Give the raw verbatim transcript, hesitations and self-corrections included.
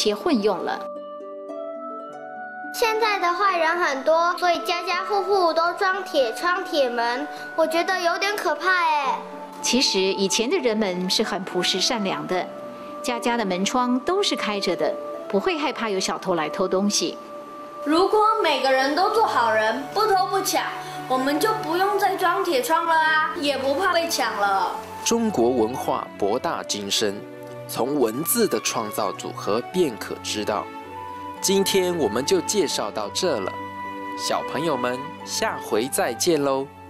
些混用了。 现在的坏人很多，所以家家户户都装铁窗铁门，我觉得有点可怕哎。 其实以前的人们是很朴实善良的，家家的门窗都是开着的，不会害怕有小偷来偷东西。 如果每个人都做好人，不偷不抢，我们就不用再装铁窗了啊，也不怕被抢了。 中国文化博大精深，从文字的创造组合便可知道。今天我们就介绍到这了，小朋友们，下回再见喽。